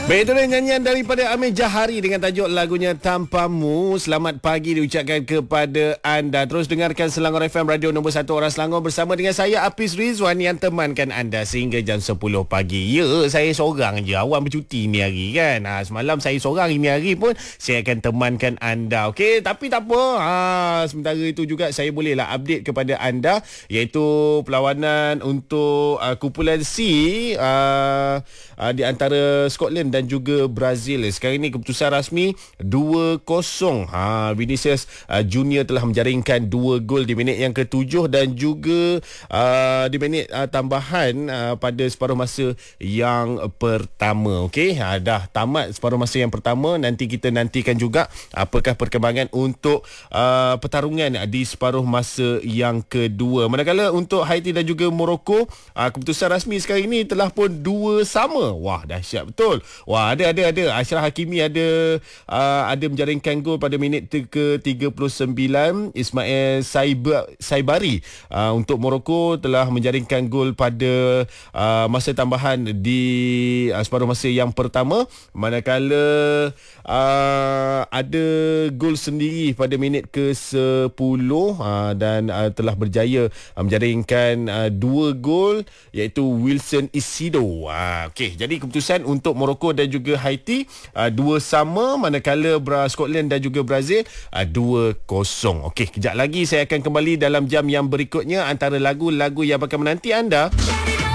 Baik, itu nyanyian daripada Amir Jahari dengan tajuk lagunya Tanpamu. Selamat pagi diucapkan kepada anda. Terus dengarkan Selangor FM, radio nombor 1 orang Selangor, bersama dengan saya Hafiz Rizwan yang temankan anda sehingga jam 10 pagi. Ya, saya seorang je. Awak bercuti ni hari kan. Semalam saya seorang, ini hari pun saya akan temankan anda. Okey, tapi tak apa. Sementara itu juga saya bolehlah update kepada anda, iaitu perlawanan untuk kumpulan C di antara Scotland dan juga Brazil. Sekarang ini keputusan rasmi 2-0. Vinicius Junior telah menjaringkan 2 gol di minit yang ke-7 dan juga di minit tambahan pada separuh masa yang pertama. Okey, dah tamat separuh masa yang pertama. Nanti kita nantikan juga apakah perkembangan untuk pertarungan di separuh masa yang kedua. Manakala untuk Haiti dan juga Morocco, keputusan rasmi sekarang ini telah pun 2-2. Wah, dahsyat betul. Wah, ada Ashraf Hakimi ada menjaringkan gol pada minit ke-39. Ismail Saibari untuk Morocco telah menjaringkan gol pada masa tambahan di separuh masa yang pertama. Manakala ada gol sendiri pada minit ke-10 dan telah berjaya menjaringkan 2 gol, iaitu Wilson Isido. Okey, jadi keputusan untuk Morocco dan juga Haiti 2-2, manakala Scotland dan juga Brazil 2-0. Okey, kejap lagi saya akan kembali dalam jam yang berikutnya antara lagu-lagu yang bakal menanti anda.